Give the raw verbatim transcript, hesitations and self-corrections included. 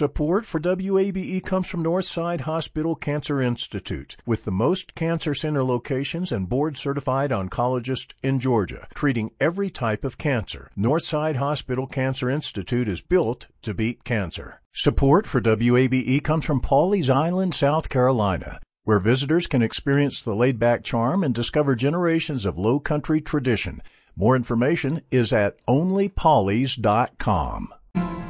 Support for W A B E comes from Northside Hospital Cancer Institute, with the most cancer center locations and board-certified oncologists in Georgia, treating every type of cancer. Northside Hospital Cancer Institute is built to beat cancer. Support for W A B E comes from Pawleys Island, South Carolina, where visitors can experience the laid-back charm and discover generations of low country tradition. More information is at only pawleys dot com.